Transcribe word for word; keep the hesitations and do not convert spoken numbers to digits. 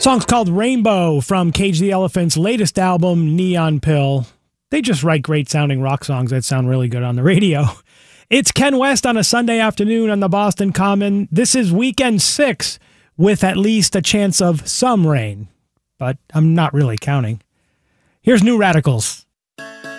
Song's called Rainbow from Cage the Elephant's latest album, Neon Pill. They just write great sounding rock songs that sound really good on the radio. It's Ken West on a Sunday afternoon on the Boston Common. This is weekend six with at least a chance of some rain, but I'm not really counting. Here's New Radicals.